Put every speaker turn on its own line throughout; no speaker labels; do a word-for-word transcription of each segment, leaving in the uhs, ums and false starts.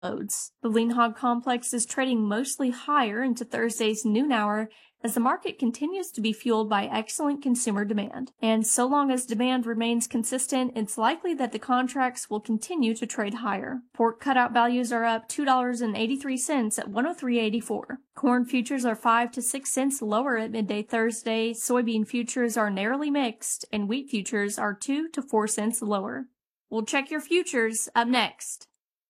loads. The lean hog complex is trading mostly higher into Thursday's noon hour as the market continues to be fueled by excellent consumer demand. And so long as demand remains consistent, it's likely that the contracts will continue to trade higher. Pork cutout values are up two dollars and eighty-three cents at one oh three eighty-four. Corn futures are five to six cents lower at midday Thursday, soybean futures are narrowly mixed, and wheat futures are two to four cents lower. We'll check your futures up next.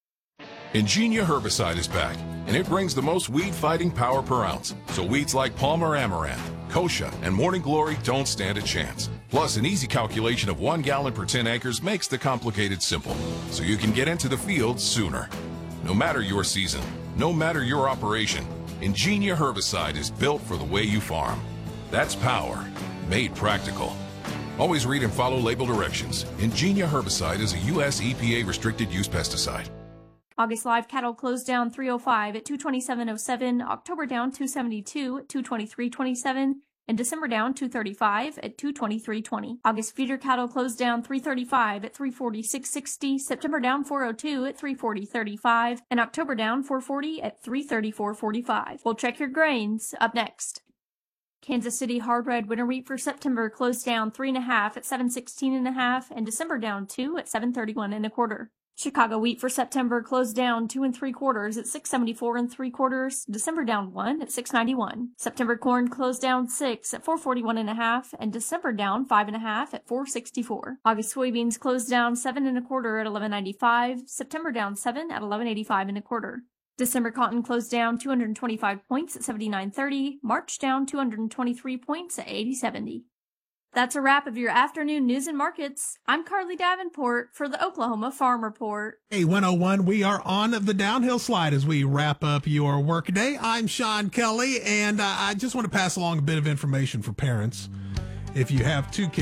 Ingenia herbicide is back, and it brings the most weed-fighting power per ounce. So weeds like Palmer Amaranth, Kochia, and Morning Glory don't stand a chance. Plus, an easy calculation of one gallon per ten acres makes the complicated simple, so you can get into the field sooner. No matter your season, no matter your operation, Ingenia herbicide is built for the way you farm. That's power, made practical. Always read and follow label directions. Ingenia herbicide is a U S E P A restricted use pesticide.
August live cattle closed down three oh five at two twenty-seven oh seven, October down two seventy-two at two twenty-three twenty-seven, and December down two thirty-five at two twenty-three twenty. August feeder cattle closed down three thirty-five at three forty-six sixty, September down four oh two at three forty thirty-five, and October down four forty at three thirty-four forty-five. We'll check your grains up next. Kansas City hard red winter wheat for September closed down three and a half at seven sixteen and a half, and December down two at seven thirty-one and a quarter. Chicago wheat for September closed down two and three quarters at six seventy-four and three quarters. December down one at six ninety-one. September corn closed down six at four forty-one and a half, and December down five and a half at four sixty-four. August soybeans closed down seven and a quarter at eleven ninety-five. September down seven at eleven eighty-five and a quarter. December cotton closed down two hundred twenty-five points at seventy-nine thirty. March down two hundred twenty-three points at eighty seventy. That's a wrap of your afternoon news and markets. I'm Carly Davenport for the Oklahoma Farm Report.
Hey, one oh one, we are on the downhill slide as we wrap up your workday. I'm Sean Kelly, and uh, I just want to pass along a bit of information for parents. If you have two kids,